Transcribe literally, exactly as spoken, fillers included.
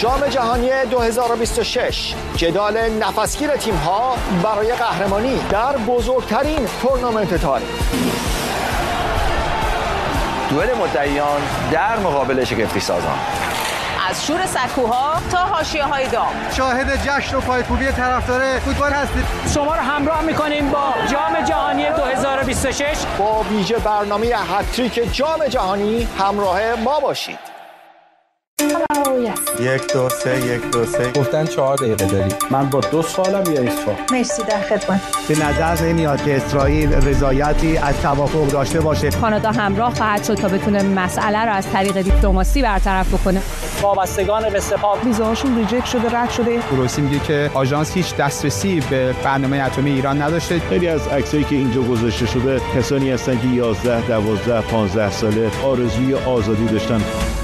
جام جهانی دو هزار و بیست و شش، جدال نفسگیر تیم‌ها برای قهرمانی در بزرگترین تورنمنت تاریخ. دوئل مدعیان در مقابل شگفتی سازان. از شور سکوها تا حاشیه‌های داغ. شاهد جشن و پایکوبی طرفدار فوتبال هستید. شما رو همراه می‌کنیم با جام جهانی دو هزار و بیست و شش. با ویژه برنامه هتریک جام جهانی همراه ما باشید. یک دو سه یک دو سه گفتن چهار دقیقه داری. من با دو سالم یا ایسا. مرسی، در خدمت. به نظر نمیاد که اسرائیل رضایتی از توافق داشته باشه. کانادا همراه خواهد شد تا بتونه مسئله رو از طریق دیپلماسی برطرف بکنه. وابستگان به سپاه ویزاشون ریجکت شده، رد شده. روسی میگه که آژانس هیچ دسترسی به برنامه اتمی ایران نداشته. خیلی از عکسایی که اینجا گذاشته شده کسانی هستن که یازده، دوازده، پانزده ساله آرزوی آزادی داشتن.